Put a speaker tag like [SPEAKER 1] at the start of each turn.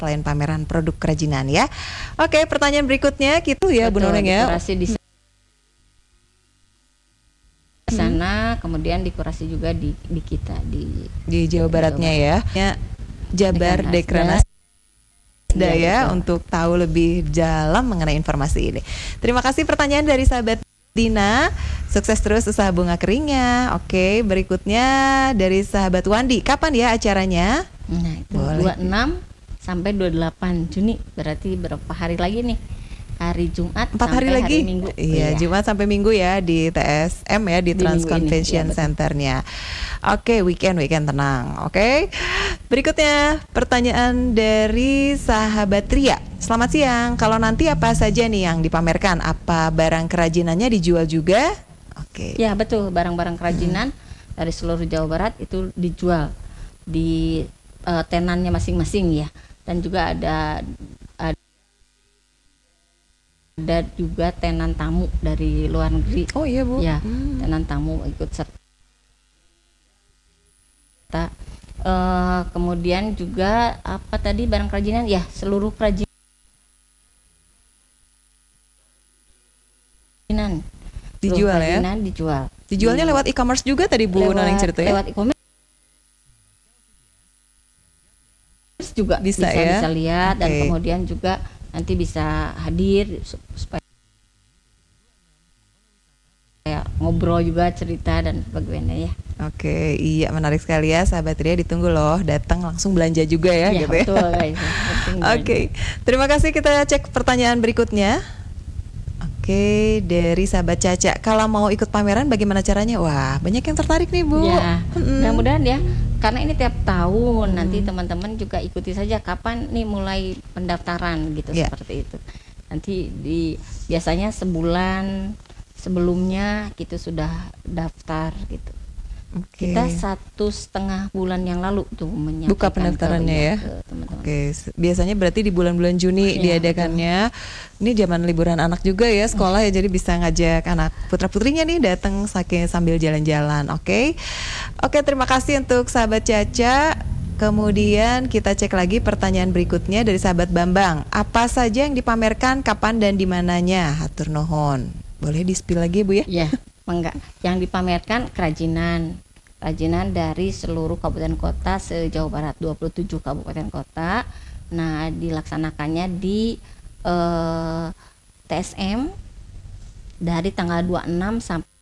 [SPEAKER 1] selain pameran produk kerajinan ya. Oke, pertanyaan berikutnya gitu ya Bu Nunung ya.
[SPEAKER 2] Dekorasi di sana, kemudian dekorasi juga di kita
[SPEAKER 1] di Jawa Baratnya ya. Jabar Dekranasda ya untuk tahu lebih dalam mengenai informasi ini. Terima kasih pertanyaan dari sahabat Dina. Sukses terus usaha bunga keringnya. Oke, berikutnya dari sahabat Wandi. Kapan ya acaranya?
[SPEAKER 2] Nah, itu 26 sampai 28 Juni. Berarti berapa hari lagi nih? Hari Jumat
[SPEAKER 1] 4 hari
[SPEAKER 2] sampai
[SPEAKER 1] lagi.
[SPEAKER 2] hari Minggu.
[SPEAKER 1] Iya, Jumat sampai Minggu ya di TSM ya, di Trans Convention Centernya. Oke, weekend tenang. Oke. Berikutnya pertanyaan dari sahabat Ria. Selamat siang. Kalau nanti apa saja nih yang dipamerkan? Apa barang kerajinannya dijual juga? Oke.
[SPEAKER 2] Ya, betul. Barang-barang kerajinan dari seluruh Jawa Barat itu dijual di tenannya masing-masing ya. Dan juga ada juga tenan tamu dari luar negeri.
[SPEAKER 1] Oh iya Bu.
[SPEAKER 2] Ya, tenan tamu ikut serta. Kemudian juga apa tadi barang kerajinan? Ya, seluruh kerajinan
[SPEAKER 1] dijual ya. Dijualnya lewat e-commerce juga tadi Bu Nunung cerita ya.
[SPEAKER 2] Lewat e-commerce juga bisa lihat dan kemudian juga nanti bisa hadir supaya ngobrol juga, cerita dan sebagainya ya.
[SPEAKER 1] Oke, iya menarik sekali ya sahabat Ria, ditunggu loh, datang langsung belanja juga ya, gitu
[SPEAKER 2] betul,
[SPEAKER 1] ya.
[SPEAKER 2] Guys.
[SPEAKER 1] Oke, terima kasih. Kita cek pertanyaan berikutnya. Oke, dari sahabat Caca, kalau mau ikut pameran bagaimana caranya? Wah, banyak yang tertarik nih Bu.
[SPEAKER 2] Ya, mudah-mudahan ya, karena ini tiap tahun nanti teman-teman juga ikuti saja kapan nih mulai pendaftaran gitu seperti itu. Nanti biasanya sebulan sebelumnya kita sudah daftar gitu. Kita 1,5 bulan yang lalu tuh
[SPEAKER 1] buka pendaftarannya ya. Oke, biasanya berarti di bulan-bulan Juni diadakannya. Ini zaman liburan anak juga ya, sekolah ya, jadi bisa ngajak anak putra-putrinya nih datang sambil jalan-jalan. Oke, terima kasih untuk sahabat Caca. Kemudian kita cek lagi pertanyaan berikutnya dari sahabat Bambang. Apa saja yang dipamerkan, kapan dan di mananya? Hatur nuhun. Boleh di-spill lagi Bu ya?
[SPEAKER 2] Iya, enggak. Yang dipamerkan kerajinan dari seluruh kabupaten kota se-Jawa Barat, 27 kabupaten kota. Nah, dilaksanakannya di TSM dari tanggal 26 sampai